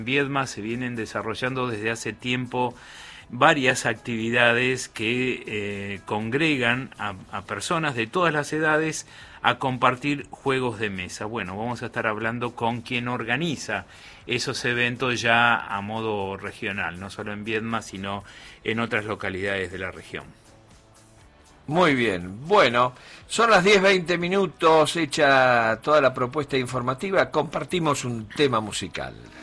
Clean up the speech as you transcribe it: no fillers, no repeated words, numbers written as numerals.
Viedma se vienen desarrollando desde hace tiempo varias actividades que congregan a personas de todas las edades a compartir juegos de mesa. Bueno, vamos a estar hablando con quien organiza esos eventos ya a modo regional, no solo en Viedma, sino en otras localidades de la región. Muy bien, bueno, son las 10:20, hecha toda la propuesta informativa, compartimos un tema musical.